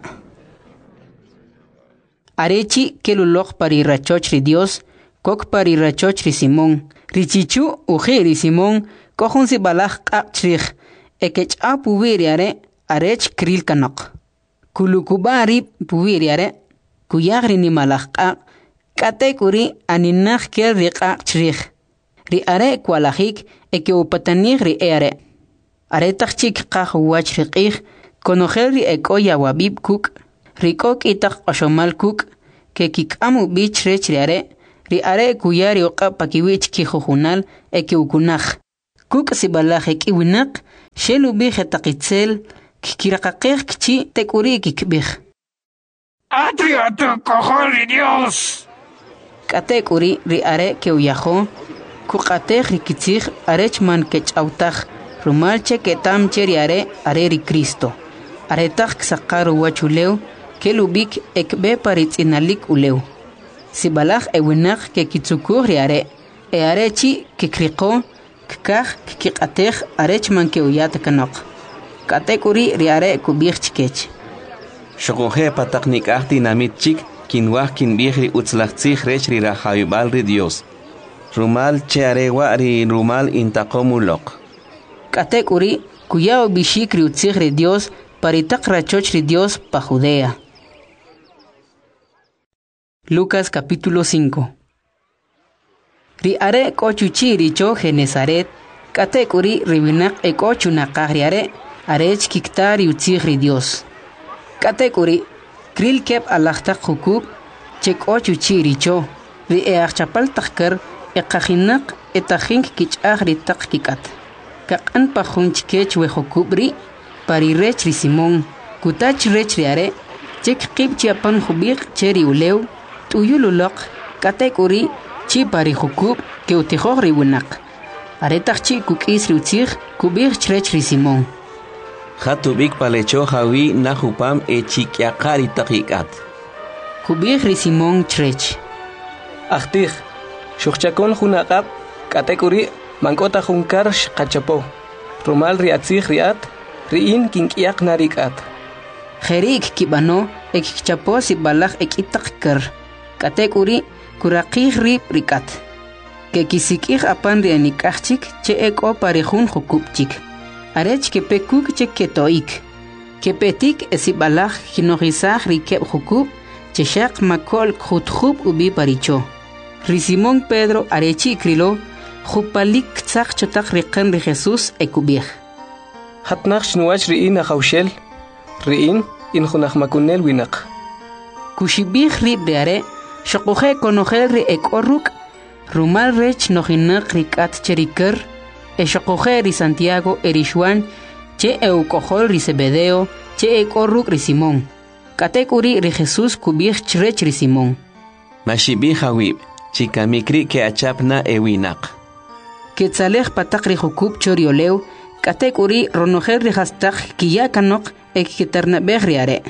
Arechi kelulok pari rachoch ri Dios, kok pari rachoch ri Simón. Richichu uji ri Simón, kohun si balak akchrich, ekech a pubiriare, arech kril kanok. Kulukubari pubiriare, kuyagri ni malak ak, katekuri aninach kel ri akchrich. Ri are kwalajik eke upatanig ri are. Are takchik qaj wach ri qih, konogel ri eko yawabib kuk, ri kok itak oshomal kuk, ke kikamu bich rech ri are, ri are kuyari oqa pakiwich ki jujunal eki ukunaj. Kuk sibalaj eki winak, shelu bije taqitzel, kikiraqaqej kichi tekuri kikbij. ¡Atriato, cojoli Dios! Katekuri ri are ke uyajo, kukatej rikitzij arechman kechautaj, rumalche ketamche ri are ri Cristo. Aretaj ksaqaru wachuleu, kelubik ekbe paritzinalik uleu. Sibalaj ewinak ke kitzukur ri are chi kikriko, kikaj kikatej arechman ke uyat kanok. Katekuri ri are kubij chikech. Xokoje pataknik ahti namit chik, kinwaj kinbijri utzlachtzij rech ri rajawibal ri Dios. Rumal che arewa ri rumal intaqomulok. Katekuri kuyao bishik ri utzij ri Dios paritak rachoch ri Dios pa Judea. Lucas capítulo 5. Ri are kochuchi richo Genesaret, katekuri ribinak ekochunaqaj ri arech kiktar ri utzij ri Dios. Katekuri kril kep alajtaq jukub chekochuchi richo ri eachapal takar eqajinak etajink kichaj ri taq kikat. Kaqan pa junchkech we jukub ri pari rech ri Simón, kutach rech ri are, chek qib chiapan jubik cheri uleu, tuyululok, katekuri chi pari jukub ke utijoj ri winak. Aretach chi kukis ri utzij kubik chrech ri Simón. Hatubik palecho jawi najupam echikyaqari taqikat. Kubik ri Simón chrech. Ahtij, shuchakon junaqab, katekuri mankota junkar shqachapo. Rumal riatzij riat, riin kinkiak narikat. Jerik kibano ekchapo si balaj ekitakar. Katekuri kurakij rip rikat. Ke kisikij apan rianikachik che eko parejun jukupchik. Arech ke pekuk che ketoik. Ke petik esi balaj kinojizaj rikeb jukub che shaq makol khutjub ubi paricho. Ri Simón Pedro arechi krilo jupalik tzaq chotak riqan ri Jesús ekubij. Hatnaq shnuach riin ajawshel, riin in junaj makunel winak. Kushibij rib de are, shokoje konojel ri ekorruk, rumal rech nojinak rikat cherikar, shokoje ri Santiago erishwan, che eukojol ri Zebedeo, che ekorruk ri Simón. Katekuri ri Jesús kubij chrech ri Simón. Mashibij hawib, chikamikri ke achapna ewinak. Ketzalej patak ri jukub chorioleu, katekuri ronojer ri hastak kiyakanok ekiternabej ri are.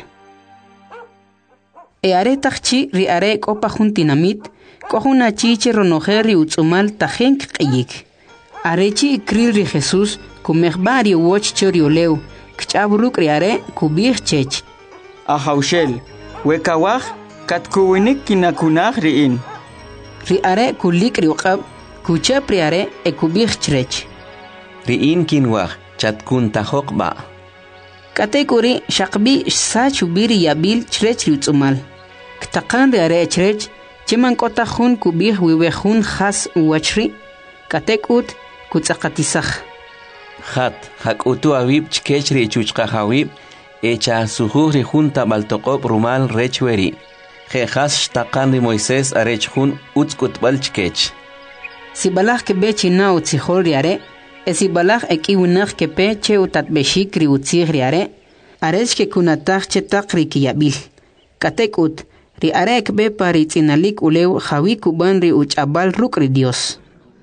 E are takchi ri are kopa juntinamit, kohuna chiche ronojer ri utzumal tajenk qiyik. Arechi kril ri Jesús kumejba ri woch chorioleu, kchaburuk ri are kubij chech. Ajawshel, wekawaj katkuwinik kinakunaj riin. Ri are kulik ri uqab, kuchap ri are ekubij chrech. Riin kinwaj chatkun tajokba. Katekuri shaqbi sachubiri yabil chrech ri utzumal. Ktaqan ri are chrech, chiman kota jun kubij wiwejun has uwachri, katekut kutzaqatisaj. Hat, hakutu awib chkech ri chuchqajawib, echa sujuj ri junta baltoqob rumal rechweri. Jejas shtaqan ri Moisés arech jun utzkutbal chkech. Sibalaj kebe china utzijol ri are, esibalaj ekiwinaj kepe che utatbeshik ri utzij ri are, arech ke kunataj chetak ri kiyabil. Katekut, ri are ekbe pari tzinalik uleu jawi kuban ri uchabal ruk ri Dios.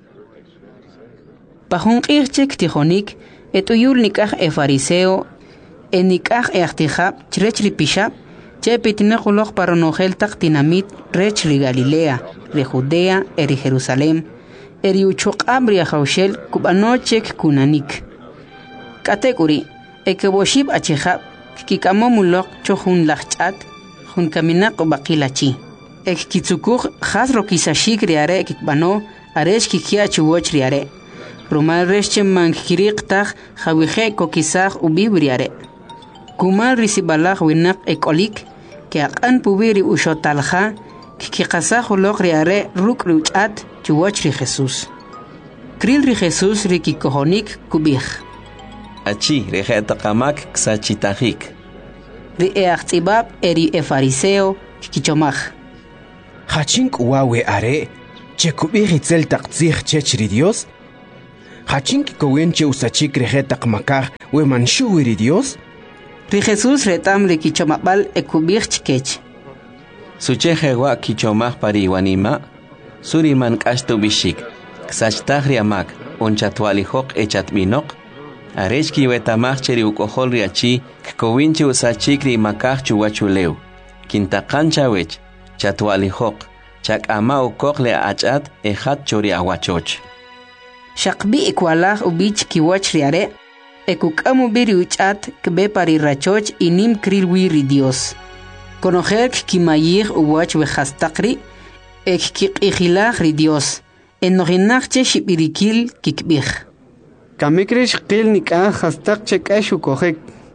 Pajun qirchek tijonik, etuyul nikaj fariseo, nikaj ahtijab chrech ri pishab, che pitinakuloj paronojel tak tinamit rech ri Galilea, ri Judea, eri Jerusalem, eri uchoqab ri ajawshel kubanochek kunanik. Katekuri, ekeboshib achijab, kikamomulok chohun lachchat, jun kaminak bakilachi. Ek kitzukuj has rokisashik ri are kikbano, aresh kikia chuwoch ri are. Rumal resche mankiriq taj jawije kokisaj ubibri are. Kumal risibalaj winak ekolik, que aqan pubiri ushotalja, kikasaj ulok ri are ruk ri uchat chuwoch ri Jesús. Kril ri Jesús ri kikohonik kubij. Achi rejetaqamak ksachitajik. Ri eachtzibab eri fariseo kichomaj. Hachink wawe are, Chekubih itzel taqtzih chechri Dios. Hachin kikowen che usachik rejetaq makaj we manshuwiri Dios. Ri Jesús retam ri kichomabal ekubih chkech. Suche jewa kichomaj pari wanima. Suri man kashtu bishik. Ksachtaj riamak. Onchatwalijoq echatminok. Arechki wetamaj cheri ukohol riachi. Kkowinche usachik ri makaj chuwachuleu. Kintakancha wech. Chatwalijoq. Chak ama ukok le achat ejat chori awachoch. Shakbi ekwalaj ubich kiwach riare. Ekukamu biri uchat kbe pari rachoch inim krilwiri Dios. Conocer kimayir uwach wejastakri. Ek kikijilaj ri Dios. Enorinachche shibirikil kikbij. Kamikrish qil nikah hastak chekashu kohek.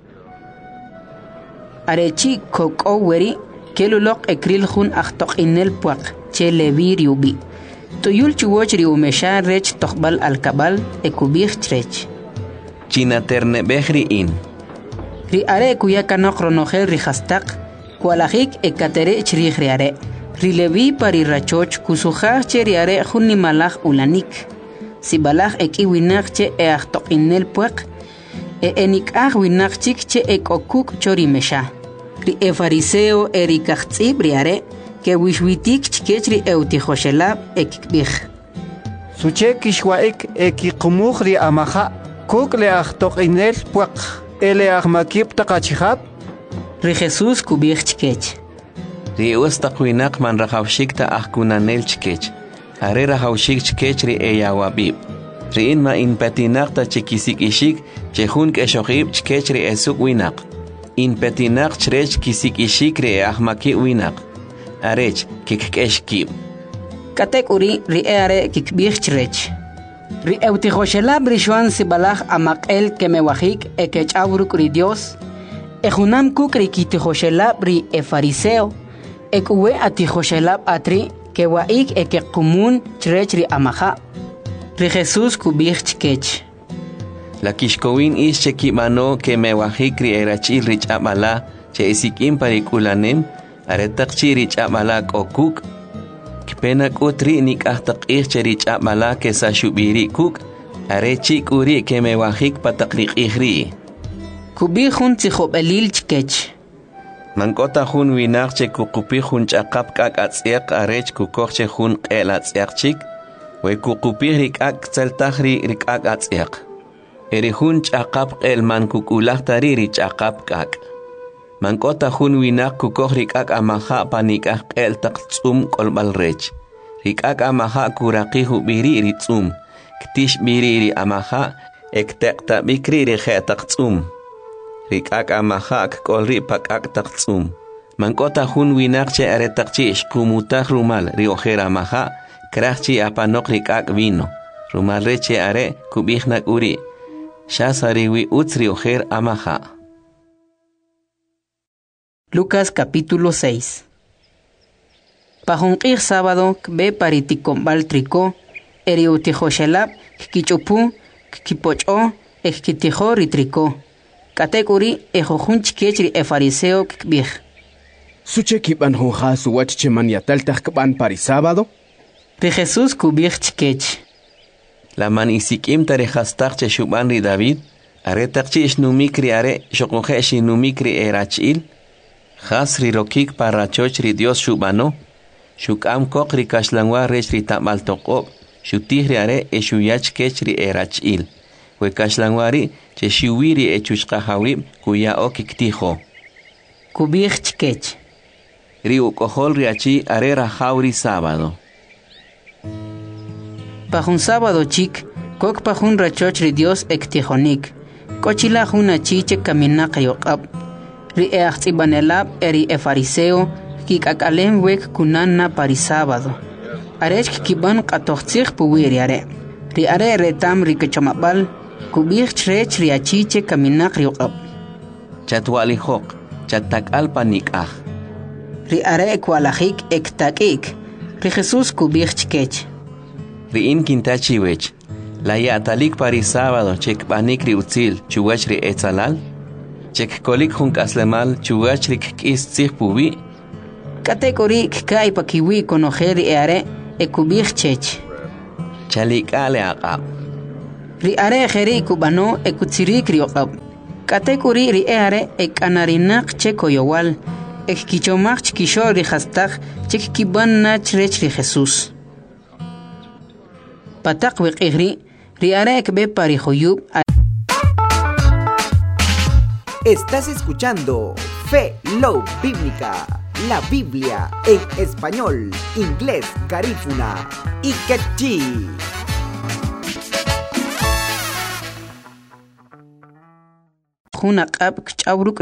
Arechi koko weri. Kelulok ekril jun achtok inel puak. Che levi riubi. Tuyul chuwoch riumesha rech tokbal alkabal ekubij trech. China terne behri in. Ri are kuyakanok ronogel ri hastak. Kualajik ekatere chrij riare. Ri levi pari rachoch kusujaj che riare jun malaj ulanik. Si balaj ekiwinak che achtok inel puak. Enikaj winak chik che ekokuk chorimesha. Ri fariseo erikachtzib riare. Que wishwitik chkechri eutijoshelab ekikbij. Suche kishwaik ekiqumuj ri amaja. Kuk le achtok inel puak. Ele ahmakib taqachihab. Ri Jesús kubij chkech. Ri ustaqwinak man rajawshikta ahkunanel chkech. Are rajawshik chkech ri eyawabib. Ri inma inpetinaqta chikisik ishik chejun keshoqib chkech ri esuk winak. Inpetinaq chrech kisik ishik ri ahmaki winak. Arech kikeshkib. Katek uri ri are kikbij chrech. Ri eutijoshelab rishuan sibalaj amak'el kemewajik ekechawruk ri Dios. Ejunam kuk ri kitijoshelab ri fariseo. Ekuwe atijoshelab atri kewaik ekekumun chrech ri amaja. Ri Jesús kubij chkech. La kishkowin is chekimano kemewajik ri erachil rich amala che isikim parikulanem. Aretak chirich amalak okuk. Kipena kutri nikahtak chirich amalak kesa shubiri kuk. Arechik uri kemewajik patakrik ihri. Kubi hun tijob elil chkech. Mankota hun winak che kukupi hun chakap kak atsiak arech kukok che hun el atsiak chik. We kukupi rikak tseltahri rikak atsiak. Eri hun chakap el man kukulak tariri chakap kak. Mankota hun winak kukok rikak amaha panikak el taktsum kolbal rech. Rikak amaha kuraki hubiri ritsum. Ktish biri amaha ektekta bikri rikhe taktsum. Rikak amaha kolri pakak taktsum. Mankota hun winak che aretakchi ishkumutak rumal riojer amaha. Krachchi apanok rikak vino. Rumal reche are kubihnak uri. Shasariwi uts riojer amaha. Lucas capítulo 6. Pajunqir sábado kbe paritikombal triko eriutijoshelab kichupu kipocho ekitijo ritriko. Katekuri ejojun chkechri fariseo kbij. Suche kiban honja suwach cheman yataltaj kban pari sábado. Ri Jesús kubij chkech. La man isikim tarejastak che shuban ri David. Aretakchi ishnumikri are shokoje shinumikri erachil. Hasri rokik parachoch ri Dios shubano. Shukam kok ri kashlangwa rech ri tamal tokop. Shutihri are eshuyach kech ri erachil. We kashlangwari che shiwiri echushkahawib kuya okiktijo. Kubij chkech. Ri ukohol riachi are rajawri sábado. Pajun sábado chik, kok pajun rachoch ri Dios ektijonik. Kochila juna chiche kaminak yokab. Ri eachtibanelab eri fariseo kikakalem wek kunana pari sábado. Arech kiban qatochtzig puwiri are. Ri are retam ri kechamabal kubij chrech ri achiche kaminak yokab. Chatwalijok, chatakal panikaj. Ri are kualajik ektakik. Ri Jesús kubij chkech. Ri in kintachi wech. La yatalik pari sábado chek panik ri utzil chuwach ri etzalal. Chek kolik junk aslemal chuwach ri kis tzig puwi. Katekori kai pakiwi konojer ri are ekubih chech. Chalikale aqab. Ri are jeri kubano ekutsirik riokab. Katekuri ri are ekanarinak chekoyowal. Ekkichomach chikisho ri hastag chikkibanna chrech ri Jesús. Patak wekigri ri are ekbe parijoyub. Estás escuchando Fe Love Bíblica, la Biblia en español, inglés, garífuna y quechí. Hunaqab kchabruk